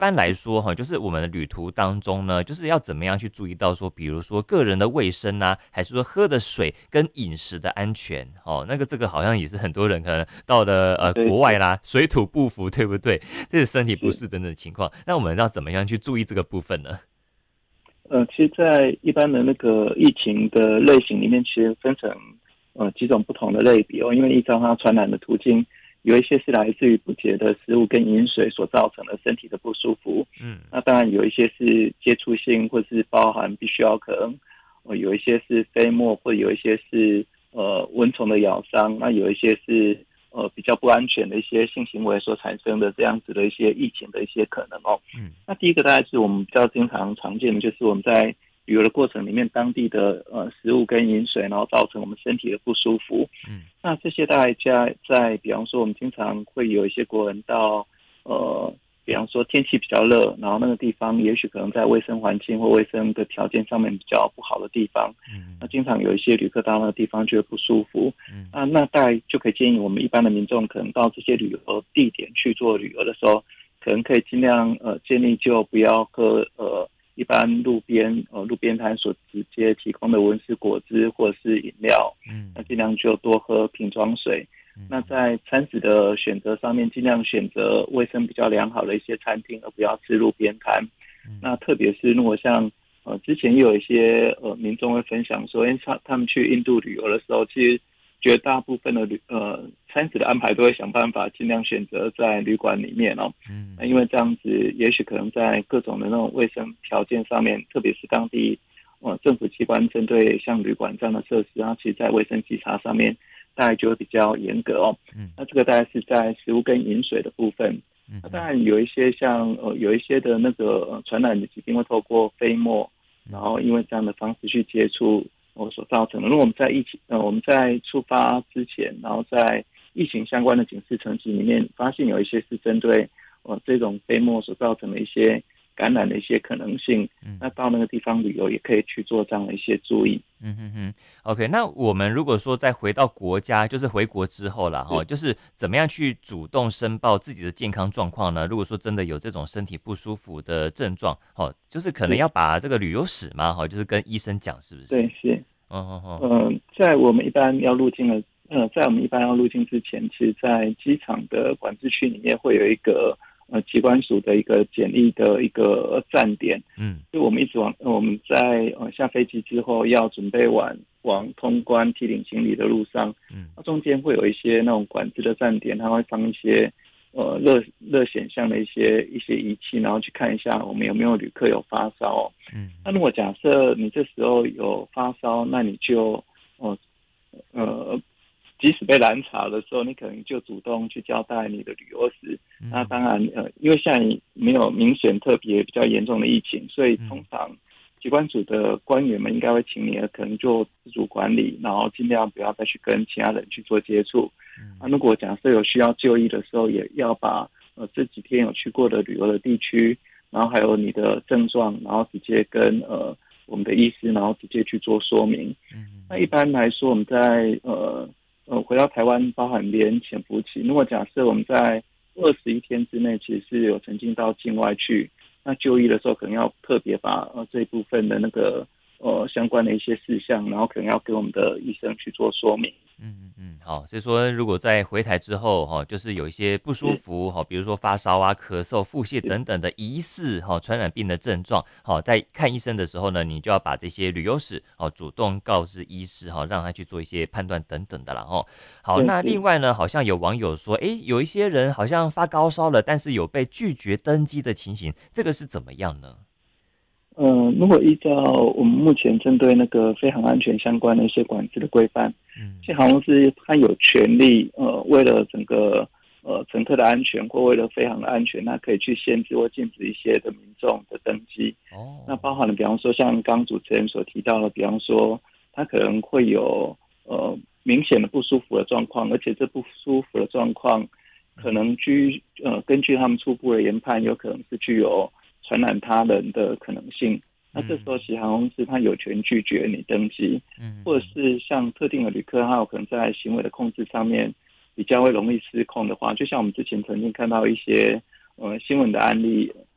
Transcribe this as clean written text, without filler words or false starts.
般来说哈，就是我们的旅途当中呢，就是要怎么样去注意到说，比如说个人的卫生啊，还是说喝的水跟饮食的安全哦，那个这个好像也是很多人可能到了对对国外啦，水土不服，对不对？这是身体不是。 适等等的情况，那我们要怎么样去注意这个部分呢？ 其实，在一般的那个疫情的类型里面，其实分成几种不同的类别哦。因为依照它传染的途径，有一些是来自于不洁的食物跟饮水所造成的身体的不舒服。 嗯那当然有一些是接触性，或是包含必须要可能，有一些是飞沫，或者有一些是蚊虫的咬伤，那有一些是比较不安全的一些性行为所产生的这样子的一些疫情的一些可能哦。 嗯那第一个大概是我们比较经常常见的，就是我们在旅游的过程里面，当地的食物跟饮水，然后造成我们身体的不舒服。 嗯那这些大概在比方说，我们经常会有一些国人到呃，比方说天气比较热，然后那个地方也许可能在卫生环境或卫生的条件上面比较不好的地方，那嗯经常有一些旅客到那个地方觉得不舒服。 嗯那大概就可以建议我们一般的民众，可能到这些旅游地点去做旅游的时候，可能可以尽量建议就不要喝一般路边摊所直接提供的温室果汁或者是饮料，那嗯尽量就多喝瓶装水。那嗯在餐食的选择上面，尽量选择卫生比较良好的一些餐厅，而不要吃路边摊。那嗯特别是如果像之前也有一些民众会分享说，他们去印度旅游的时候，其实绝大部分的餐食的安排都会想办法尽量选择在旅馆里面哦。那因嗯为这样子，也许可能在各种的那种卫生条件上面，特别是当地政府机关针对像旅馆这样的设施，然后其实在卫生稽查上面大概就会比较严格哦。 嗯那这个大概是在食物跟饮水的部分。那当嗯嗯然有一些像有一些的那个传染的疾病会透过飞沫，然嗯后因为这样的方式去接触所造成的。如果我们在我们在出发之前，然后在疫情相关的警示层级里面，发现有一些是针对这种飞沫所造成的一些感染的一些可能性， 嗯那到那个地方旅游也可以去做这样的一些注意。 嗯哼哼，OK，那我们如果说再回到国家，就是回国之后啦，哈， 是就是怎么样去主动申报自己的健康状况呢？如果说真的有这种身体不舒服的症状，哦，就是可能是， 要把这个旅游史嘛，哈，就是跟医生讲，是不是？ 对是。 嗯哼哼， 在我们一般要入境的，在我们一般要入境之前，其实，在机场的管制区里面会有一个机关署的一个检疫的一个站点， 嗯就我们一直我们在下飞机之后要准备往通关提领行李的路上， 嗯它中间会有一些那种管制的站点，它会放一些热显像的一些仪器，然后去看一下我们有没有旅客有发烧哦。那嗯如果假设你这时候有发烧，那你就呃呃，即使被拦查的时候，你可能就主动去交代你的旅游史。那当嗯然因为现在没有明显特别比较严重的疫情，所以通嗯常机关组的官员们应该会请你可能做自主管理，然后尽量不要再去跟其他人去做接触。如果假设有需要就医的时候，也要把这几天有去过的旅游的地区，然后还有你的症状，然后直接跟我们的医师，然后直接去做说明。那一嗯般来说，我们在回到台湾，包含连潜伏期，如果假设我们在21天之内，其实是有曾经到境外去，那就医的时候可能要特别把这一部分的那个相关的一些事项，然后可能要跟我们的医生去做说明。 好，所以说如果在回台之后，哈，就是有一些不舒是服，哈，比如说发烧啊、咳嗽、腹泻是， 等等的疑似哈传染病的症状，好，在看医生的时候呢，你就要把这些旅游史，哦，主动告知医师，哈，让他去做一些判断等等的啦，哈。好，那另对是。 外呢，好像有网友说，诶，有一些人好像发高烧了，但是有被拒绝登机的情形，这个是怎么样呢？ 如果依照我们目前针对那个飞航安全相关的一些管制的规范，其实嗯航空公司它有权利，为了整个乘客的安全或为了飞航的安全，它可以去限制或禁止一些的民众的登机。那哦， 包含了，比方说像刚主持人所提到的，比方说他可能会有明显的不舒服的状况，而且这不舒服的状况可能根据他们初步的研判，有可能是具有传染他人的可能性。那这时候， 嗯其实航空公司它有权拒绝你登机，或者嗯是像特定的旅客，他有可能在行为的控制上面比较会容易失控的话，就像我们之前曾经看到一些新闻的案例，